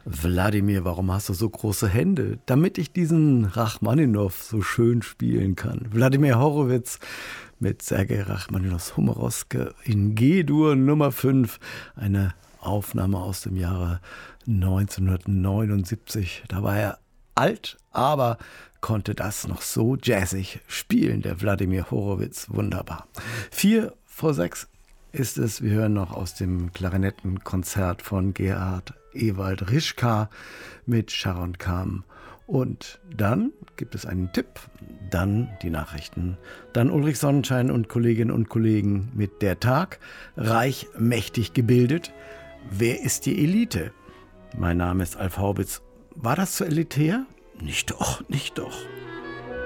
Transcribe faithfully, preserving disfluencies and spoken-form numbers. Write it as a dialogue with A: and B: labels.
A: Wladimir, warum hast du so große Hände? Damit ich diesen Rachmaninow so schön spielen kann. Wladimir Horowitz mit Sergei Rachmaninows Humoroske in G-Dur Nummer fünf. Eine Aufnahme aus dem Jahre neunzehnhundertneunundsiebzig. Da war er alt, aber konnte das noch so jazzig spielen, der Wladimir Horowitz. Wunderbar. Vier vor sechs ist es. Wir hören noch aus dem Klarinettenkonzert von Gerhard Ewald Rischka mit Sharon Kam. Und dann gibt es einen Tipp, dann die Nachrichten, dann Ulrich Sonnenschein und Kolleginnen und Kollegen mit Der Tag, reich, mächtig gebildet. Wer ist die Elite? Mein Name ist Alf Haubitz. War das zu elitär? Nicht doch, nicht doch.